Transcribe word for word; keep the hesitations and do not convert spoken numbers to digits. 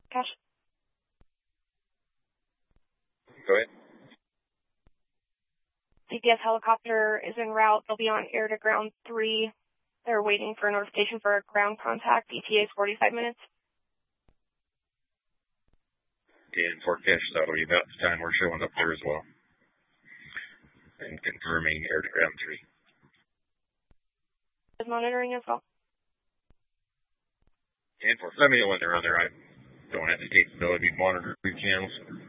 Cash. Go ahead. C P S helicopter is en route. They'll be on air to ground three. They're waiting for a notification for a ground contact. E T A is forty-five minutes. And Fort Cash, that'll be about the time we're showing up there as well. And confirming air to ground three. Is monitoring as well. And for let me know when they're on there. I don't have the capability to monitor three channels.